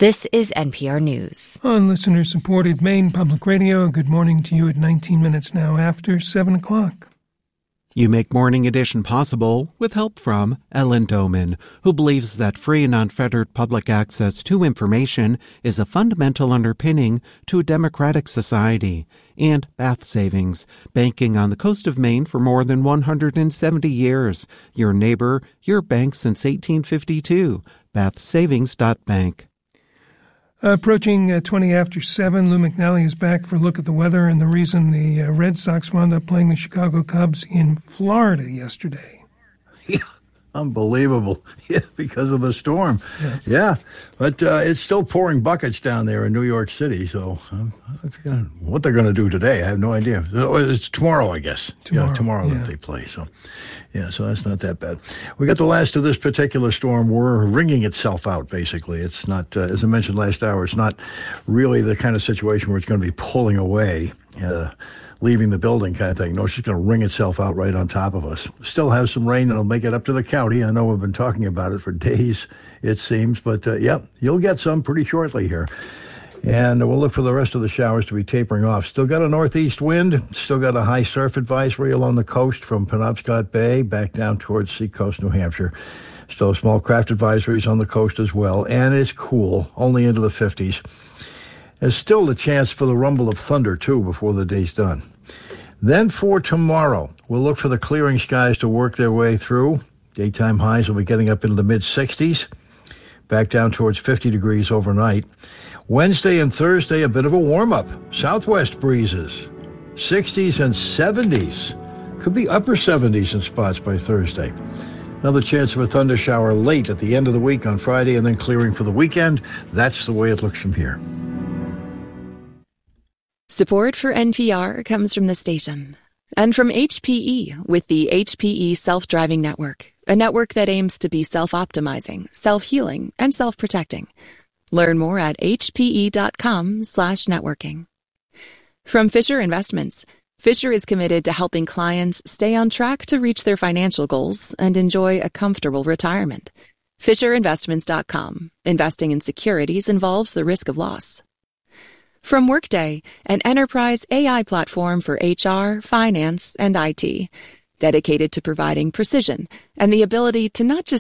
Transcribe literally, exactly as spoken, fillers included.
This is N P R News. On listener-supported Maine Public Radio, good morning to you at nineteen minutes now after seven o'clock. You make Morning Edition possible with help from Ellen Doman, who believes that free and unfettered public access to information is a fundamental underpinning to a democratic society, and Bath Savings, banking on the coast of Maine for more than one hundred seventy years. Your neighbor, your bank since eighteen fifty-two. bath savings dot bank. Approaching uh, twenty after seven, Lou McNally is back for a look at the weather and the reason the uh, Red Sox wound up playing the Chicago Cubs in Florida yesterday. Yeah, unbelievable. Yeah, because of the storm. Yeah, yeah. But uh, it's still pouring buckets down there in New York City, so um, it's gonna, what they're going to do today, I have no idea. It's tomorrow, I guess. Tomorrow, yeah, tomorrow yeah. that they play, so... Yeah, so that's not that bad. We got the last of this particular storm. We're wringing itself out, basically. It's not, uh, as I mentioned last hour, it's not really the kind of situation where it's going to be pulling away, uh, leaving the building kind of thing. No, it's just going to wring itself out right on top of us. Still have some rain that'll make it up to the county. I know we've been talking about it for days, it seems. But, uh, yeah, you'll get some pretty shortly here. And we'll look for the rest of the showers to be tapering off. Still got a northeast wind. Still got a high surf advisory along the coast from Penobscot Bay back down towards Seacoast, New Hampshire. Still small craft advisories on the coast as well. And it's cool, only into the fifties. There's still the chance for the rumble of thunder, too, before the day's done. Then for tomorrow, we'll look for the clearing skies to work their way through. Daytime highs will be getting up into the mid-sixties. Back down towards fifty degrees overnight. Wednesday and Thursday, a bit of a warm-up. Southwest breezes, sixties and seventies. Could be upper seventies in spots by Thursday. Another chance of a thunder shower late at the end of the week on Friday and then clearing for the weekend. That's the way it looks from here. Support for N P R comes from the station and from H P E with the H P E Self-Driving Network, a network that aims to be self-optimizing, self-healing, and self-protecting. Learn more at hpe.com slash networking. From Fisher Investments, Fisher is committed to helping clients stay on track to reach their financial goals and enjoy a comfortable retirement. Fisher Investments dot com. Investing in securities involves the risk of loss. From Workday, an enterprise A I platform for H R, finance, and I T, dedicated to providing precision and the ability to not just